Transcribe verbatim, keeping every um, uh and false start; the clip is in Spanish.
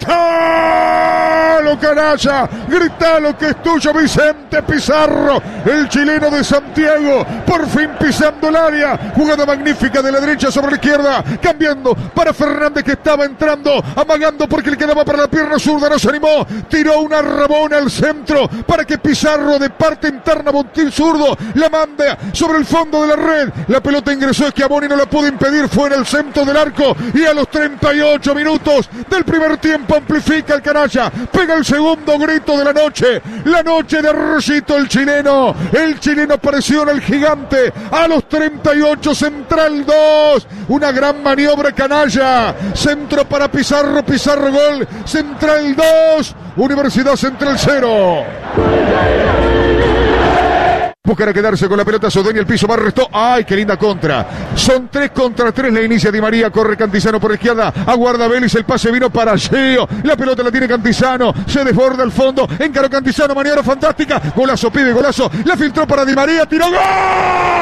gritalo canalla, gritalo que es tuyo Vicente Pizarro, el chileno de Santiago, por fin pisando el área, jugada magnífica de la derecha sobre la izquierda, cambiando para Fernández que estaba entrando, amagando porque le quedaba para la pierna zurda, no se animó, tiró una rabona al centro para que Pizarro de parte interna, Montiel zurdo, la manda sobre el fondo de la red, la pelota ingresó, Schiavoni no la pudo impedir, fue en el centro del arco y a los treinta y ocho minutos del primer tiempo amplifica el canalla, pega el segundo grito de la noche, la noche de Rosito el chileno, el chileno apareció en el gigante, a los treinta y ocho Central dos, una gran maniobra canalla, centro para Pizarro, Pizarro gol, Central dos, Universidad Central cero. Buscan a quedarse con la pelota, Sodoña, el piso más restó. ¡Ay, qué linda contra! Son tres contra tres, la inicia Di María, corre Cantizano por la izquierda, aguarda Vélez, el pase vino para Gio, la pelota la tiene Cantizano, se desborda al fondo, encaró Cantizano, maniobra fantástica, golazo, pibe, golazo, la filtró para Di María, tiró, ¡gol!